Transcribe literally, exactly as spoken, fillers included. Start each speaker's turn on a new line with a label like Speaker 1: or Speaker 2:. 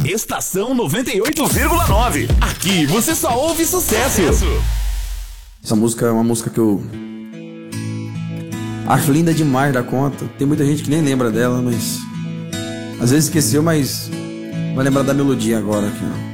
Speaker 1: Estação noventa e oito vírgula nove. Aqui você só ouve sucesso.
Speaker 2: Essa música é uma música que eu acho linda demais da conta. Tem muita gente que nem lembra dela, mas às vezes esqueceu, mas vai lembrar da melodia agora aqui, ó.